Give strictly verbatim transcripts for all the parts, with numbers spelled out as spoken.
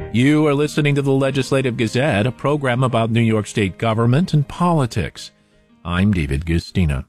You are listening to the Legislative Gazette, a program about New York State government and politics. I'm David Guistina.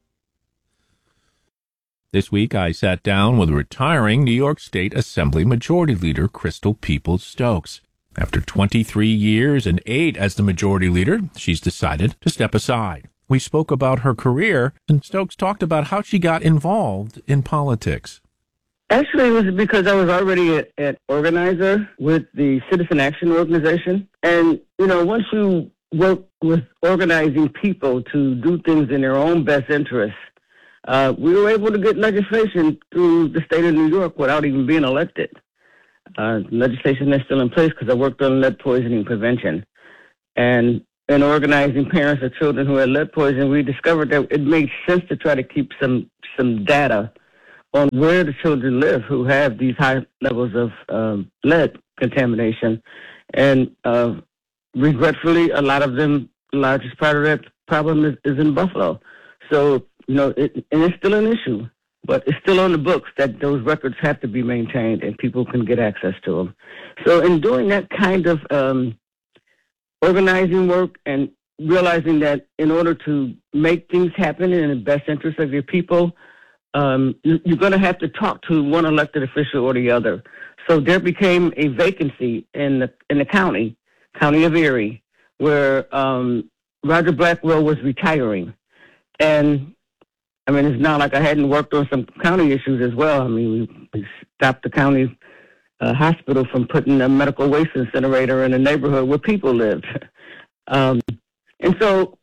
This week, I sat down with retiring New York State Assembly Majority Leader Crystal Peoples-Stokes. After twenty-three years and eight as the Majority Leader, she's decided to step aside. We spoke about her career, and Stokes talked about how she got involved in politics. Actually, it was because I was already an organizer with the Citizen Action Organization. And, you know, once you work with organizing people to do things in their own best interests, uh, we were able to get legislation through the state of New York without even being elected. Uh, legislation that's still in place because I worked on lead poisoning prevention. And in organizing parents of children who had lead poisoning, we discovered that it made sense to try to keep some, some data on where the children live who have these high levels of um, lead contamination. And uh, regretfully, a lot of them, the largest part of that problem is, is in Buffalo. So, you know, it, and it's still an issue, but it's still on the books that those records have to be maintained and people can get access to them. So in doing that kind of um, organizing work and realizing that in order to make things happen in the best interest of your people, Um, you're going to have to talk to one elected official or the other. So there became a vacancy in the in the county, county of Erie, where um, Roger Blackwell was retiring. And, I mean, it's not like I hadn't worked on some county issues as well. I mean, we, we stopped the county uh, hospital from putting a medical waste incinerator in a neighborhood where people lived. Um, and so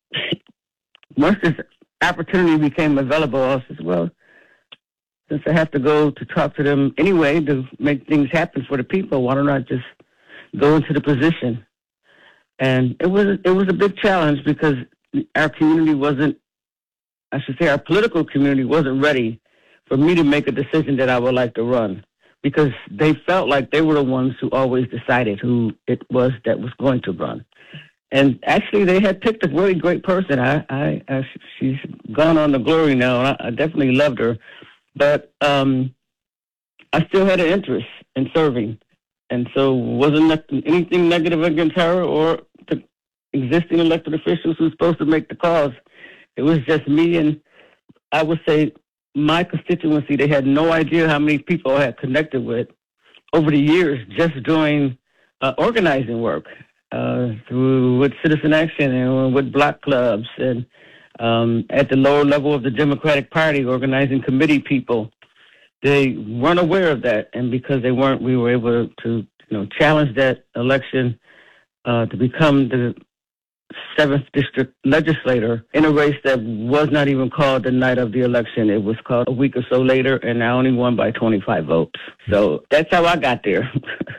once this opportunity became available, I said, well, since I have to go to talk to them anyway to make things happen for the people, why don't I just go into the position? And it was it was a big challenge because our community wasn't, I should say our political community wasn't ready for me to make a decision that I would like to run, because they felt like they were the ones who always decided who it was that was going to run. And actually, they had picked a really great person. I, I, I she's gone on to glory now. I, I definitely loved her, but um, I still had an interest in serving, and so wasn't anything negative against her or the existing elected officials who's supposed to make the calls. It was just me and I would say my constituency. They had no idea how many people I had connected with over the years just doing uh, organizing work. Uh, through with Citizen Action and with block clubs and um, at the lower level of the Democratic Party, organizing committee people. They weren't aware of that, and because they weren't, we were able to, you know, challenge that election uh, to become the seventh district legislator in a race that was not even called the night of the election. It was called a week or so later, and I only won by twenty-five votes. So that's how I got there.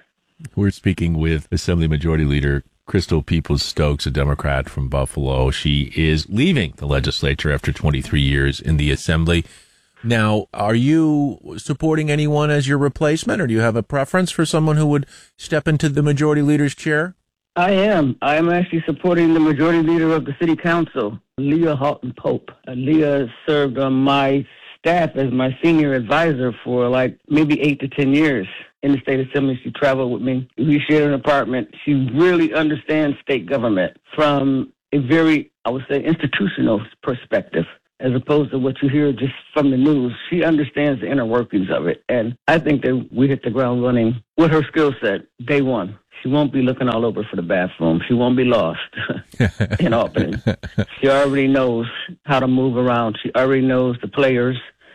We're speaking with Assembly Majority Leader Crystal Peoples-Stokes, a Democrat from Buffalo. She is leaving the legislature after twenty-three years in the Assembly. Now, are you supporting anyone as your replacement, or do you have a preference for someone who would step into the Majority Leader's chair? I am. I am actually supporting the Majority Leader of the City Council, Leah Halton Pope. Uh, Leah served on my staff as my senior advisor for like maybe eight to ten years. In the state assembly, she traveled with me. We shared an apartment. She really understands state government from a very, I would say, institutional perspective, as opposed to what you hear just from the news. She understands the inner workings of it. And I think that we hit the ground running with her skill set day one. She won't be looking all over for the bathroom. She won't be lost in Albany. She already knows how to move around. She already knows the players.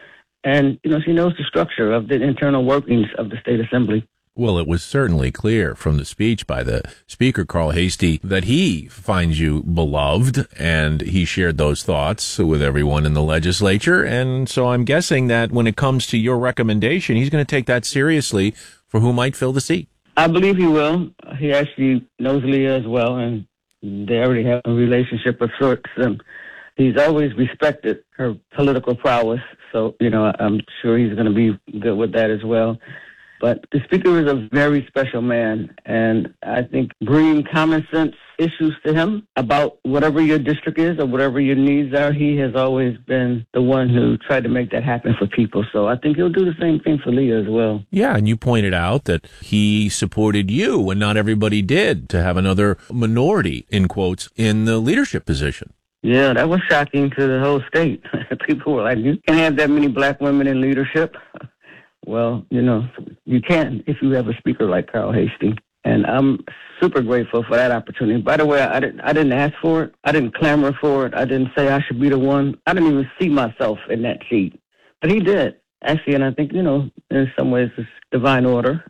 And, you know, she knows the structure of the internal workings of the state assembly. Well, it was certainly clear from the speech by the Speaker, Carl Heastie, that he finds you beloved, and he shared those thoughts with everyone in the legislature. And so I'm guessing that when it comes to your recommendation, he's going to take that seriously for who might fill the seat. I believe he will. He actually knows Leah as well, and they already have a relationship of sorts. And he's always respected her political prowess. So, you know, I'm sure he's going to be good with that as well. But the Speaker is a very special man, and I think bringing common sense issues to him about whatever your district is or whatever your needs are, he has always been the one who tried to make that happen for people. So I think he'll do the same thing for Leah as well. Yeah, and you pointed out that he supported you, and not everybody did, to have another minority, in quotes, in the leadership position. Yeah, that was shocking to the whole state. People were like, you can't have that many black women in leadership. Well, you know, you can if you have a speaker like Carl Hastings. And I'm super grateful for that opportunity. By the way, I didn't, I didn't ask for it. I didn't clamor for it. I didn't say I should be the one. I didn't even see myself in that seat. But he did, actually. And I think, you know, in some ways it's divine order.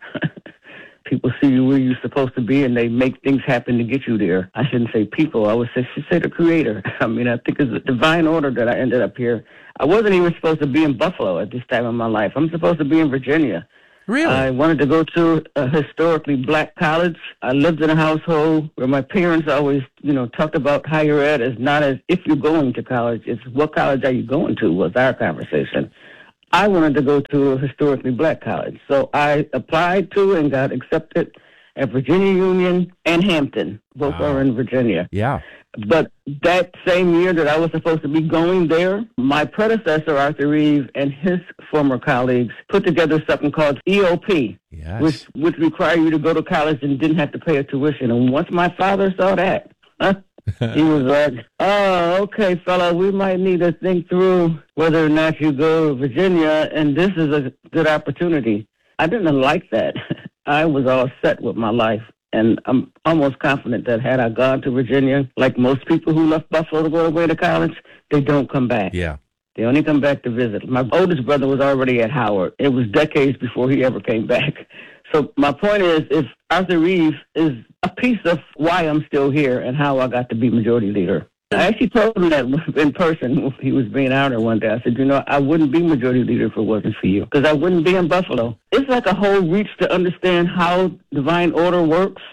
People see you where you're supposed to be, and they make things happen to get you there. I shouldn't say people. I would say, should say the Creator. I mean, I think it's a divine order that I ended up here. I wasn't even supposed to be in Buffalo at this time of my life. I'm supposed to be in Virginia. Really? I wanted to go to a historically black college. I lived in a household where my parents always, you know, talked about higher ed as not as if you're going to college. It's what college are you going to was our conversation. I wanted to go to a historically black college. So I applied to and got accepted at Virginia Union and Hampton. Both Wow. are in Virginia. Yeah. But that same year that I was supposed to be going there, my predecessor, Arthur Reeve, and his former colleagues put together something called E O P, Yes. which would require you to go to college and didn't have to pay a tuition. And once my father saw that, huh, he was like, oh, okay, fella, we might need to think through whether or not you go to Virginia, and this is a good opportunity. I didn't like that. I was all set with my life. And I'm almost confident that had I gone to Virginia, like most people who left Buffalo to go away to college, they don't come back. Yeah. They only come back to visit. My oldest brother was already at Howard. It was decades before he ever came back. So my point is, if Arthur Reeve is a piece of why I'm still here and how I got to be majority leader. I actually told him that in person when he was being out there one day. I said, you know, I wouldn't be majority leader if it wasn't for you, because I wouldn't be in Buffalo. It's like a whole reach to understand how divine order works.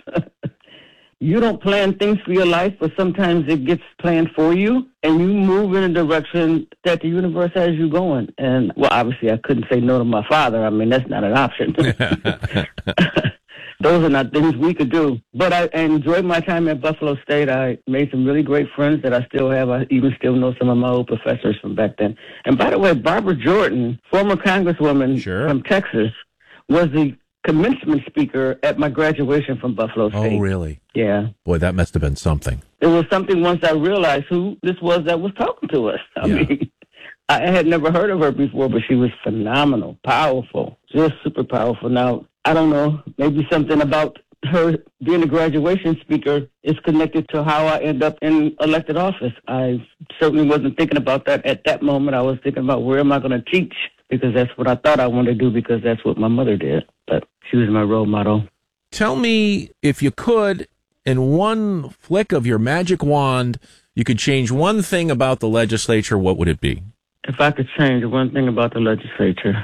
You don't plan things for your life, but sometimes it gets planned for you, and you move in a direction that the universe has you going. And, well, obviously I couldn't say no to my father. I mean, that's not an option. Those are not things we could do. But I enjoyed my time at Buffalo State. I made some really great friends that I still have. I even still know some of my old professors from back then. And by the way, Barbara Jordan, former congresswoman Sure. from Texas, was the commencement speaker at my graduation from Buffalo State. Oh, really? Yeah. Boy, that must have been something. It was something once I realized who this was that was talking to us. I Yeah. mean, I had never heard of her before, but she was phenomenal, powerful, just super powerful. Now, I don't know, maybe something about her being a graduation speaker is connected to how I end up in elected office. I certainly wasn't thinking about that at that moment. I was thinking about where am I going to teach, because that's what I thought I wanted to do, because that's what my mother did. But she was my role model. Tell me, if you could, in one flick of your magic wand, you could change one thing about the legislature, what would it be? If I could change one thing about the legislature,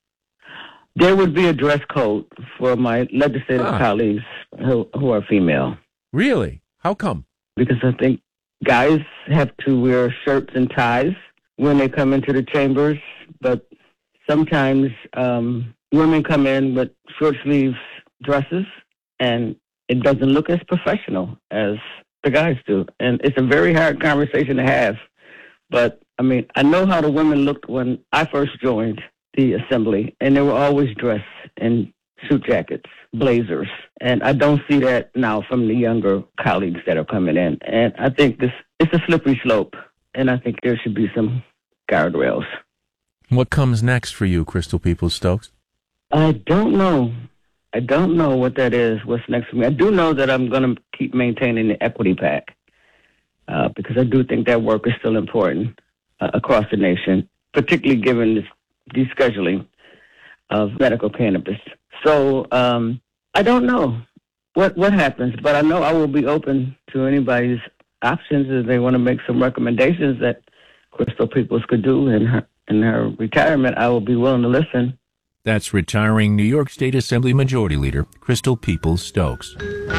there would be a dress code for my legislative Ah. colleagues who, who are female. Really? How come? Because I think guys have to wear shirts and ties when they come into the chambers, but sometimes um, women come in with short sleeves dresses, and it doesn't look as professional as the guys do. And it's a very hard conversation to have. But, I mean, I know how the women looked when I first joined the assembly, and they were always dressed in suit jackets, blazers. And I don't see that now from the younger colleagues that are coming in. And I think this it's a slippery slope, and I think there should be some guardrails. What comes next for you, Crystal Peoples-Stokes? I don't know. I don't know what that is, what's next for me. I do know that I'm going to keep maintaining the equity pack uh, because I do think that work is still important uh, across the nation, particularly given this descheduling of medical cannabis. So um, I don't know what what happens, but I know I will be open to anybody's options if they want to make some recommendations that Crystal Peoples could do in her, in her retirement. I will be willing to listen. That's retiring New York State Assembly Majority Leader Crystal Peoples-Stokes.